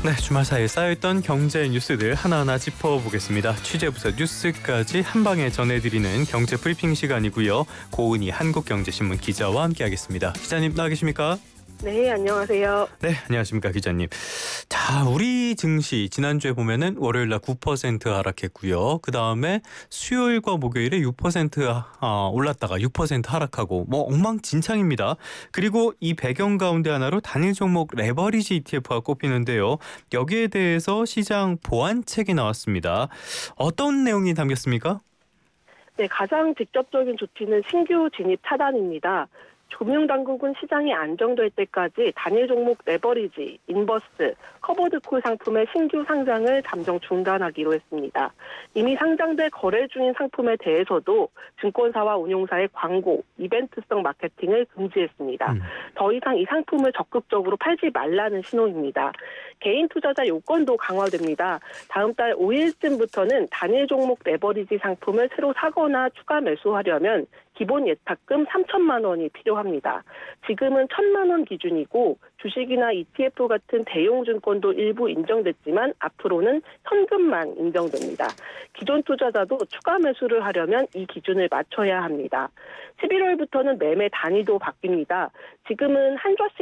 네, 주말 사이에 쌓여있던 경제 뉴스들 하나하나 짚어보겠습니다. 취재부터 뉴스까지 한 방에 전해드리는 경제 브리핑 시간이고요. 고은희 한국경제신문 기자와 함께하겠습니다. 기자님 나와 계십니까? 네, 안녕하세요. 네, 안녕하십니까 기자님. 자, 우리 증시 지난주에 보면은 월요일 날 9% 하락했고요. 그 다음에 수요일과 목요일에 6% 올랐다가 6% 하락하고 엉망진창입니다. 그리고 이 배경 가운데 하나로 단일 종목 레버리지 ETF가 꼽히는데요. 여기에 대해서 시장 보완책이 나왔습니다. 어떤 내용이 담겼습니까? 네, 가장 직접적인 조치는 신규 진입 차단입니다. 금융당국은 시장이 안정될 때까지 단일 종목 레버리지, 인버스, 커버드콜 상품의 신규 상장을 잠정 중단하기로 했습니다. 이미 상장돼 거래 중인 상품에 대해서도 증권사와 운용사의 광고, 이벤트성 마케팅을 금지했습니다. 더 이상 이 상품을 적극적으로 팔지 말라는 신호입니다. 개인 투자자 요건도 강화됩니다. 다음 달 5일쯤부터는 단일 종목 레버리지 상품을 새로 사거나 추가 매수하려면 기본 예탁금 3천만 원이 필요합니다. 지금은 1,000만 원 기준이고 주식이나 ETF 같은 대형 증권도 일부 인정됐지만 앞으로는 현금만 인정됩니다. 기존 투자자도 추가 매수를 하려면 이 기준을 맞춰야 합니다. 11월부터는 매매 단위도 바뀝니다. 지금은 한 좌씩